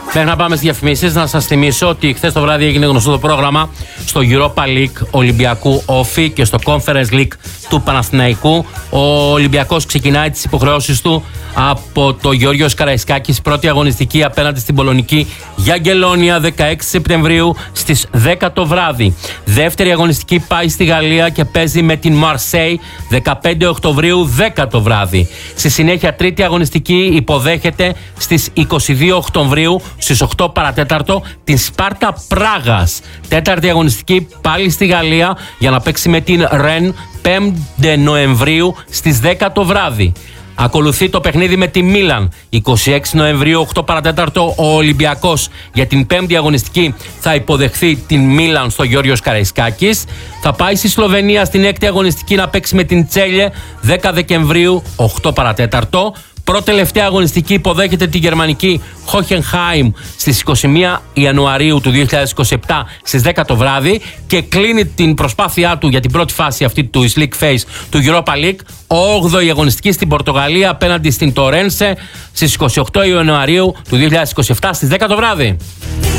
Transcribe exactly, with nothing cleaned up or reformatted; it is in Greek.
Μέχρι να πάμε στις διαφημίσεις, να σας θυμίσω ότι χθες το βράδυ έγινε γνωστό το πρόγραμμα στο Europa League Ολυμπιακού Όφη και στο Conference League του Παναθηναϊκού. Ο Ολυμπιακός ξεκινάει τις υποχρεώσεις του από το Γεώργιος Καραϊσκάκης, πρώτη αγωνιστική απέναντι στην Πολωνική Γιαγγελόνια δεκαέξι Σεπτεμβρίου στις δέκα το βράδυ. Δεύτερη αγωνιστική πάει στη Γαλλία και παίζει με την Μαρσέη δεκαπέντε Οκτωβρίου δέκα το βράδυ. Στη συνέχεια τρίτη αγωνιστική υποδέχεται στις είκοσι δύο Οκτωβρίου στις οκτώ παρατέταρτο την Σπάρτα Πράγας. Τέταρτη αγωνιστική πάλι στη Γαλλία για να παίξει με την Ρεν πέντε Νοεμβρίου στις δέκα το βράδυ. Ακολουθεί το παιχνίδι με τη Μίλαν. είκοσι έξι Νοεμβρίου, οκτώ παρατέταρτο, ο Ολυμπιακός για την πέμπτη αγωνιστική θα υποδεχθεί την Μίλαν στο Γεώργιος Καραϊσκάκης. Θα πάει στη Σλοβενία στην έκτη αγωνιστική να παίξει με την Τσέλιε δέκα Δεκεμβρίου, οκτώ παρατέταρτο. Πρώτη-τελευταία αγωνιστική υποδέχεται τη γερμανική Hoffenheim στις είκοσι μία Ιανουαρίου του δύο χιλιάδες είκοσι επτά στις δέκα το βράδυ και κλείνει την προσπάθειά του για την πρώτη φάση αυτή του Slick Face του Europa League, όγδοη αγωνιστική στην Πορτογαλία απέναντι στην Τορένσε στις είκοσι οκτώ Ιανουαρίου του δύο χιλιάδες είκοσι επτά στις δέκα το βράδυ.